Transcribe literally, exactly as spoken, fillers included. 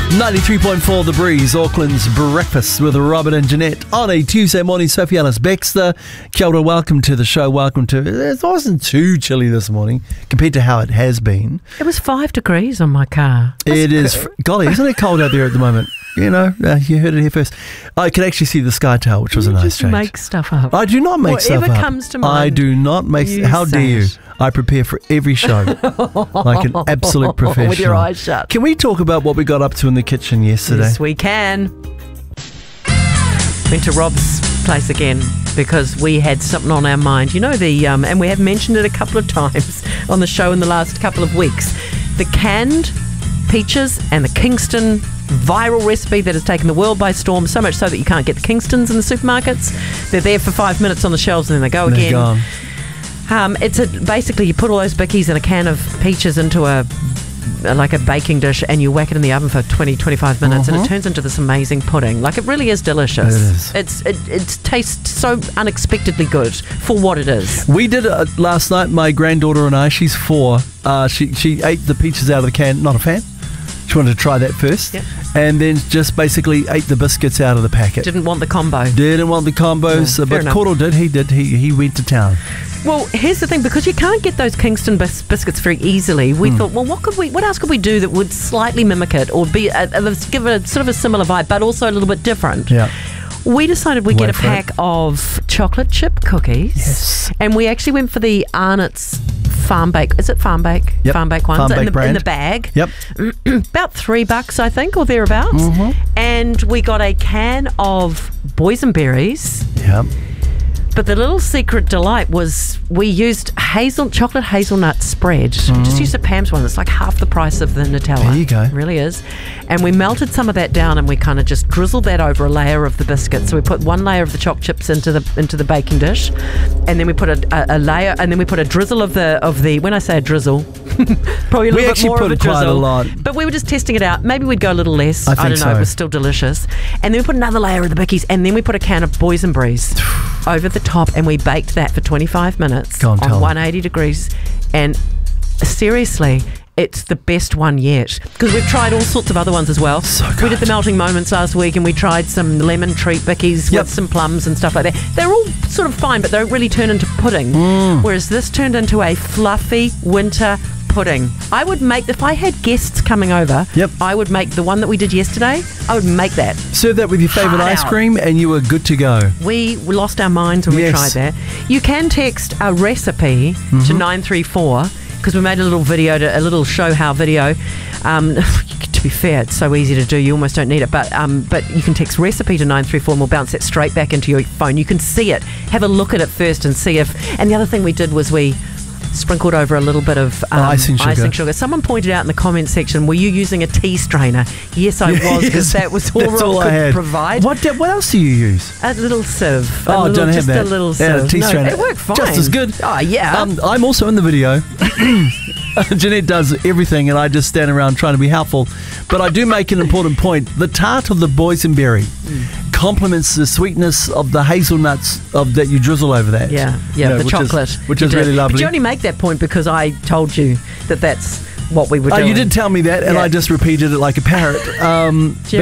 ninety-three point four The Breeze, Auckland's breakfast with Robert and Jeanette on a Tuesday morning. Sophie Ellis-Bextor, kia ora, welcome to the show. Welcome to it. wasn't too chilly this morning compared to how it has been. It was five degrees on my car. It is, fr- golly, isn't it cold out there at the moment? You know, uh, you heard it here first. I could actually see the sky tail, which was you a nice just change. Make stuff up. I do not make Whatever stuff up. Whatever comes to mind. I do not make. You How dare you? it. I prepare for every show like an absolute professional. With your eyes shut. Can we talk about what we got up to in the kitchen yesterday? Yes, we can. Went to Rob's place again because we had something on our mind. You know the, um, and we have mentioned it a couple of times on the show in the last couple of weeks. The canned peaches and the Kingston viral recipe that has taken the world by storm, so much so that you can't get the Kingstons in the supermarkets. They're there for five minutes on the shelves and then they go They're again. Gone. Um, it's a, basically you put all those bickies and a can of peaches into a like a baking dish and you whack it in the oven for twenty to twenty-five minutes uh-huh. and it turns into this amazing pudding. Like, it really is delicious. It is. It's, it, it tastes so unexpectedly good for what it is. We did it last night, my granddaughter and I. She's four. Uh, she, she ate the peaches out of the can. Not a fan. She wanted to try that first. Yep. And then just basically ate the biscuits out of the packet. Didn't want the combo. Didn't want the combos. No, uh, but enough. Cordell did. He did. He, he went to town. Well, here's the thing, because you can't get those Kingston bis- biscuits very easily. We mm. thought, well, what could we? What else could we do that would slightly mimic it, or be a, a, give it a sort of a similar vibe, but also a little bit different? Yeah. We decided we'd Wait get a pack it. of chocolate chip cookies. Yes. And we actually went for the Arnott's Farm Bake. Is it Farm Bake? Yep. Farm Bake ones Farm in, Bake the, brand. in the bag. Yep. About three bucks, I think, or thereabouts. Mm-hmm. And we got a can of boysenberries. Yep. But the little secret delight was we used hazel chocolate hazelnut spread. Mm. Just used a Pam's one. It's like half the price of the Nutella. There you go. It really is. And we melted some of that down and we kind of just drizzled that over a layer of the biscuit. So we put one layer of the choc chips into the into the baking dish, and then we put a, a, a layer, and then we put a drizzle of the of the. When I say a drizzle, probably a little we bit actually more put of a quite drizzle. a lot. But we were just testing it out. Maybe we'd go a little less. I, I, think don't know. so. It was still delicious. And then we put another layer of the bickies, and then we put a can of boysenberries over the top, and we baked that for twenty-five minutes Go on, on one hundred eighty degrees. And seriously, it's the best one yet, because we've tried all sorts of other ones as well. So good. We did the melting moments last week, and we tried some lemon treat bickies Yep. with some plums and stuff like that. They're all sort of fine, but they don't really turn into pudding. Mm. Whereas this turned into a fluffy winter pudding. I would make, if I had guests coming over, Yep. I would make the one that we did yesterday. I would make that. Serve that with your favourite Hard ice out. cream and you were good to go. We lost our minds when Yes. we tried that. You can text a recipe Mm-hmm. to nine three four, because we made a little video, to, a little show how video. Um, to be fair, it's so easy to do, you almost don't need it. But um, but you can text recipe to nine three four and we'll bounce it straight back into your phone. You can see it. Have a look at it first and see if... And the other thing we did was we sprinkled over a little bit of um, icing sugar. icing sugar. Someone pointed out in the comment section, were you using a tea strainer? Yes, I was, because that was all That's Rob all I could had. provide. What di- What else do you use? A little sieve. A Oh, little, don't have just that. a little Yeah, sieve. tea No, strainer. it worked fine. Just as good. Oh, yeah. Um, I'm also in the video. Jeanette does everything and I just stand around trying to be helpful. But I do make an important point. The tart of the boysenberry mm. complements the sweetness of the hazelnuts of that you drizzle over that. yeah, yeah, You know, the which chocolate. Is, which You is did. really lovely. But you only make that point because I told you that that's what we were Oh, doing. you did tell me that and Yeah. I just repeated it like a parrot. Um,